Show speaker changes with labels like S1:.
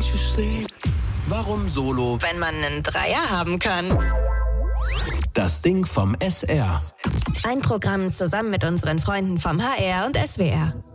S1: Warum Solo,
S2: wenn man einen Dreier haben kann?
S1: das Ding vom SR.
S2: Ein Programm zusammen mit unseren Freunden vom HR und SWR.